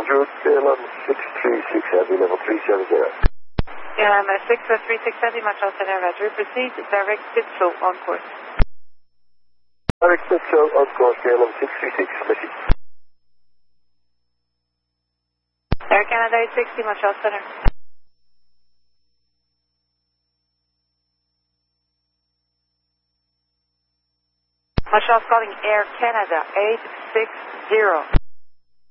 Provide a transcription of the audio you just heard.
route, KLM 636 Heavy, level 370. KLM 636 Heavy, Montreal Center, Roger. Proceed, direct Pitso on course. Direct Pitso on course, KLM 636, message. Air Canada 860, Montreal Center. Montreal's calling Air Canada 860.